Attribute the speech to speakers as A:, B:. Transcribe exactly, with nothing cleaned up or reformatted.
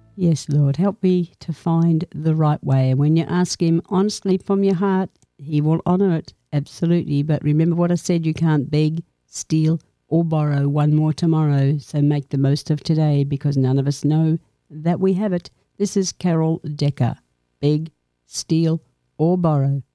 A: Yes, Lord, help me to find the right way. And when you ask him honestly from your heart, he will honour it, absolutely. But remember what I said, you can't beg, steal or borrow one more tomorrow. So make the most of today because none of us know that we have it. This is Carol Decker. Beg, steal or borrow.